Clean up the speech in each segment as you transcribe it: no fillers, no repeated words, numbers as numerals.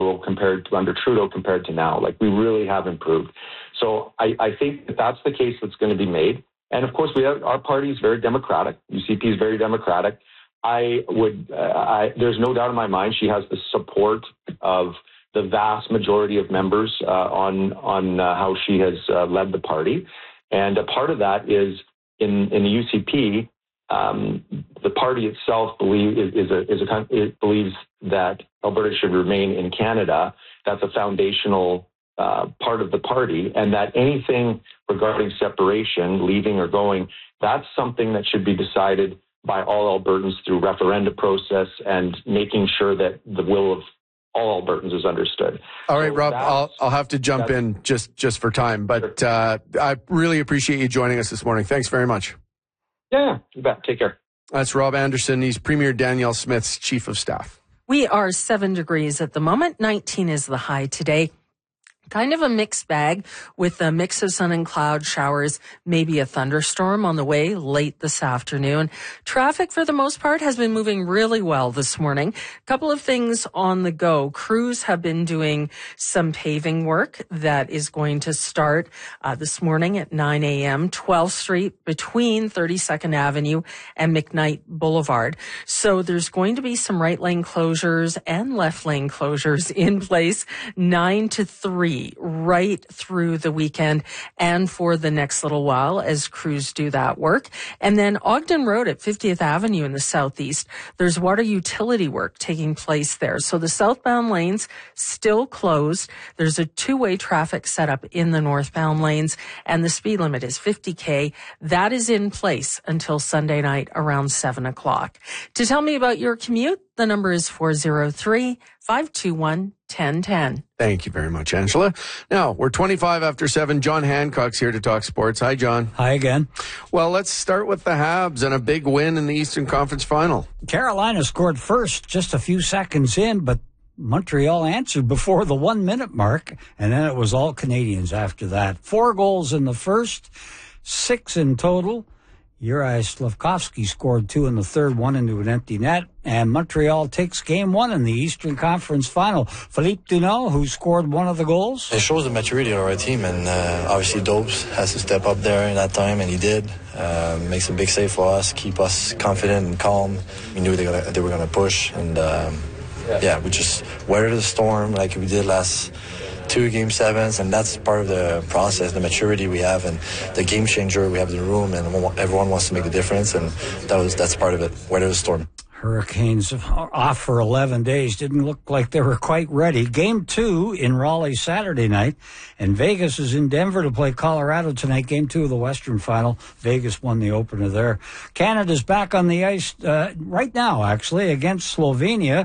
compared to under Trudeau compared to now. Like, we really have improved. So I think that that's the case that's going to be made. And of course, our party is very democratic. UCP is very democratic. There's no doubt in my mind she has the support of the vast majority of members on how she has led the party. And a part of that is in the UCP, the party itself believes that Alberta should remain in Canada. That's a foundational part of the party, and that anything regarding separation, leaving or going, that's something that should be decided by all Albertans through referenda process and making sure that the will of all Albertans is understood. All right, Rob, I'll have to jump in just for time, but I really appreciate you joining us this morning. Thanks very much. Yeah, you bet. Take care. That's Rob Anderson. He's Premier Danielle Smith's Chief of Staff. We are 7 degrees at the moment. 19 is the high today. Kind of a mixed bag with a mix of sun and cloud showers, maybe a thunderstorm on the way late this afternoon. Traffic, for the most part, has been moving really well this morning. A couple of things on the go. Crews have been doing some paving work that is going to start this morning at 9 a.m., 12th Street between 32nd Avenue and McKnight Boulevard. So there's going to be some right lane closures and left lane closures in place 9 to 3. Right through the weekend and for the next little while as crews do that work. And then Ogden Road at 50th Avenue in the southeast, there's water utility work taking place there. So the southbound lanes still closed. There's a two-way traffic setup in the northbound lanes, and the speed limit is 50K. That is in place until Sunday night around 7 o'clock. To tell me about your commute, the number is 403-521-1010. Thank you very much, Angela. Now, we're 25 after 7. John Hancock's here to talk sports. Hi, John. Hi again. Well, let's start with the Habs and a big win in the Eastern Conference Final. Carolina scored first just a few seconds in, but Montreal answered before the 1 minute mark, and then it was all Canadians after that. 4 goals in the first, 6 in total. Juraj Slafkovsky scored 2 in the third, 1 into an empty net, and Montreal takes game 1 in the Eastern Conference Final. Philippe Dunal, who scored 1 of the goals. It shows the maturity of our team, and obviously Dopes has to step up there in that time, and he did. Makes a big save for us, keep us confident and calm. We knew they were going to push, and we just weathered the storm like we did last 2 Game 7s, and that's part of the process, the maturity we have, and the game changer we have in the room, and everyone wants to make a difference, and that's part of it. Weather the storm. Hurricanes off for 11 days. Didn't look like they were quite ready. Game 2 in Raleigh Saturday night, and Vegas is in Denver to play Colorado tonight. Game 2 of the Western Final. Vegas won the opener there. Canada's back on the ice right now, actually, against Slovenia.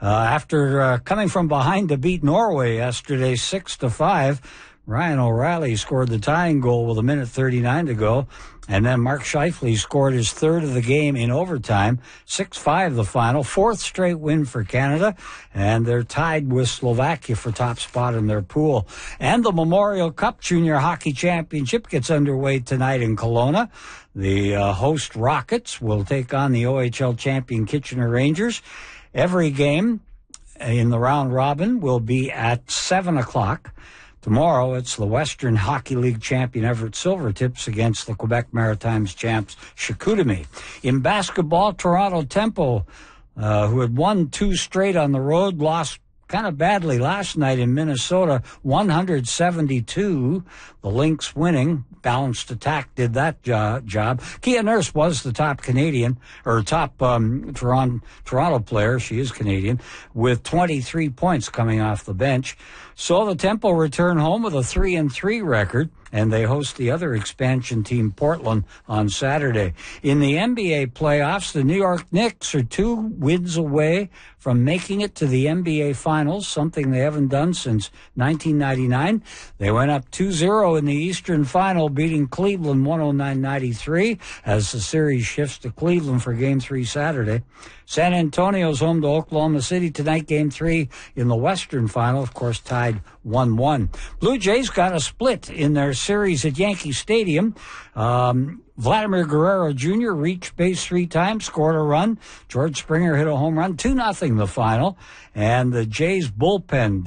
After coming from behind to beat Norway yesterday 6-5, Ryan O'Reilly scored the tying goal with 1:39 to go. And then Mark Scheifele scored his third of the game in overtime. 6-5 the final. 4th straight win for Canada. And they're tied with Slovakia for top spot in their pool. And the Memorial Cup Junior Hockey Championship gets underway tonight in Kelowna. The host Rockets will take on the OHL champion Kitchener Rangers. Every game in the round robin will be at 7 o'clock. Tomorrow, it's the Western Hockey League champion Everett Silvertips against the Quebec Maritimes champs Chicoutimi. In basketball, Toronto Tempo, who had won 2 straight on the road, lost kind of badly last night in Minnesota, 172. The Lynx winning. Balanced attack did that job. Kia Nurse was the top Canadian, or top Toronto player. She is Canadian, with 23 points coming off the bench. So the Tempo return home with a 3-3 record, and they host the other expansion team, Portland, on Saturday. In the NBA playoffs, the New York Knicks are 2 wins away from making it to the NBA Finals, something they haven't done since 1999. They went up 2-0 in the Eastern Final, beating Cleveland 109-93 as the series shifts to Cleveland for Game 3 Saturday. San Antonio's home to Oklahoma City tonight, Game 3 in the Western Final, of course, tied 1-1. Blue Jays got a split in their series at Yankee Stadium. Vladimir Guerrero Jr. reached base 3 times, scored a run. George Springer hit a home run, 2-0 the final. And the Jays bullpen